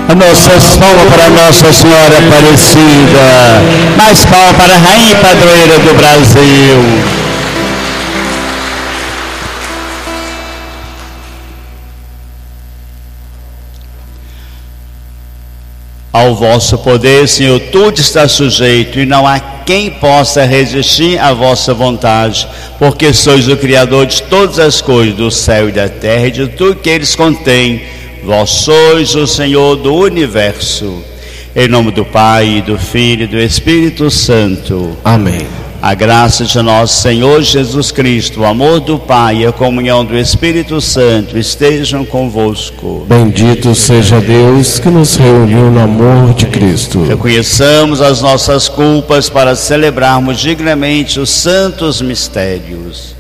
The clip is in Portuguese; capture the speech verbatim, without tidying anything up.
A nossas palmas para Nossa Senhora Aparecida. Mais palmas para a Rainha e Padroeira do Brasil. Ao vosso poder, Senhor, tudo está sujeito e não há quem possa resistir à vossa vontade, porque sois o Criador de todas as coisas, do céu e da terra e de tudo que eles contêm. Vós sois o Senhor do universo. Em nome do Pai, e do Filho e do Espírito Santo. Amém. A graça de nosso Senhor Jesus Cristo, o amor do Pai e a comunhão do Espírito Santo estejam convosco. Bendito seja Deus que nos reuniu no amor de Cristo. Reconheçamos as nossas culpas para celebrarmos dignamente os santos mistérios.